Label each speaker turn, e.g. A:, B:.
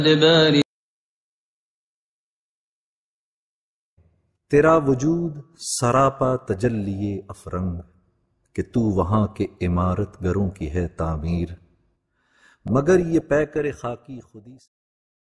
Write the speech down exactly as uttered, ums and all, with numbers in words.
A: الأدبار
B: तेरा वजूद सरापा तजल्लिए अफरंग कि तू वहां के इमारत गरों की है तामीर, मगर ये पैकर खाकी खुदी